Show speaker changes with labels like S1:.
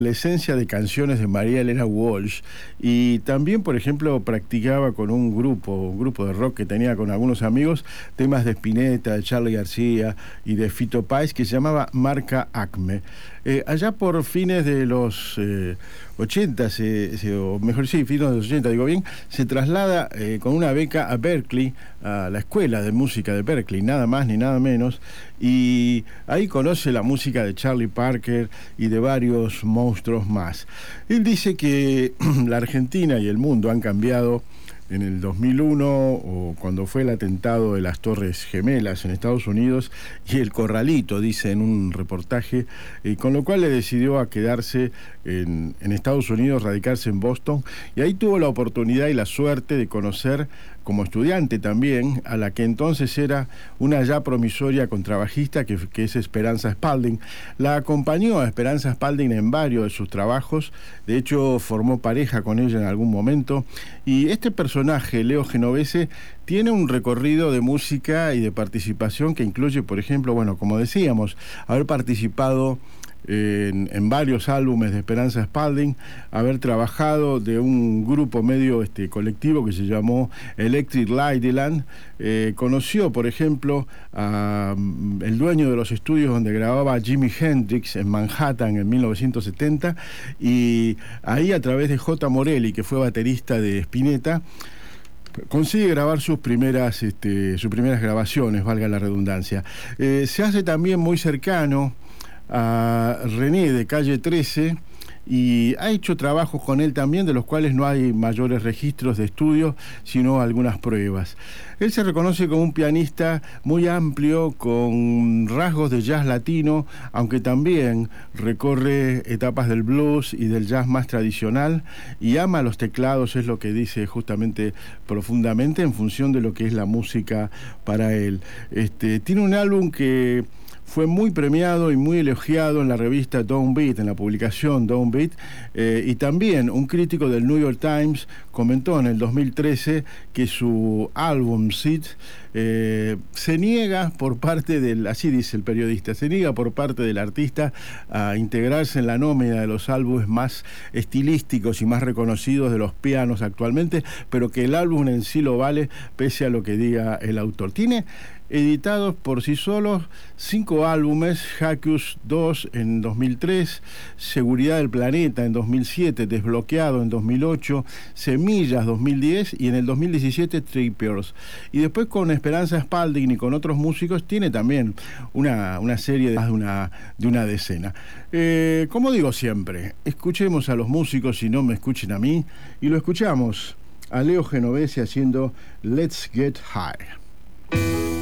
S1: la esencia de canciones de María Elena Walsh, y también, por ejemplo, practicaba con un grupo de rock que tenía con algunos amigos, temas de Spinetta, de Charly García y de Fito Páez, que se llamaba Marca Acme. Allá por fines de los 80, o mejor sí, fines de los 80, digo bien, se traslada con una beca a Berkeley, a la escuela de música de Berkeley, nada más ni nada menos, y ahí conoce la música de Charlie Parker y de varios monstruos más. Él dice que la Argentina y el mundo han cambiado en el 2001, o cuando fue el atentado de las Torres Gemelas en Estados Unidos, y el Corralito, dice en un reportaje, con lo cual le decidió a quedarse en Estados Unidos, radicarse en Boston, y ahí tuvo la oportunidad y la suerte de conocer, como estudiante también, a la que entonces era una ya promisoria contrabajista, que es Esperanza Spalding. La acompañó a Esperanza Spalding en varios de sus trabajos, de hecho formó pareja con ella en algún momento, y este personaje, Leo Genovese, tiene un recorrido de música y de participación que incluye, por ejemplo, bueno, como decíamos, haber participado en varios álbumes de Esperanza Spalding, haber trabajado de un grupo medio colectivo que se llamó Electric Ladyland. Conoció, por ejemplo, a el dueño de los estudios donde grababa Jimi Hendrix en Manhattan en 1970, y ahí, a través de J. Morelli, que fue baterista de Spinetta, consigue grabar sus primeras grabaciones, valga la redundancia. Se hace también muy cercano a René de Calle 13, y ha hecho trabajos con él también, de los cuales no hay mayores registros de estudio, sino algunas pruebas. Él se reconoce como un pianista muy amplio, con rasgos de jazz latino, aunque también recorre etapas del blues y del jazz más tradicional, y ama los teclados, es lo que dice justamente profundamente, en función de lo que es la música para él. Tiene un álbum que fue muy premiado y muy elogiado en la revista Downbeat, en la publicación Downbeat, y también un crítico del New York Times comentó en el 2013 que su álbum Seed se niega por parte del, así dice el periodista, se niega por parte del artista a integrarse en la nómina de los álbumes más estilísticos y más reconocidos de los pianos actualmente, pero que el álbum en sí lo vale, pese a lo que diga el autor. Tiene editados por sí solos 5 álbumes: Hackus 2 en 2003, Seguridad del Planeta en 2007, Desbloqueado en 2008, Semillas 2010, y en el 2017 Trippers. Y después, con Esperanza Spalding y con otros músicos, tiene también una serie de una decena. Como digo siempre, escuchemos a los músicos y no me escuchen a mí, y lo escuchamos a Leo Genovese haciendo Let's Get High.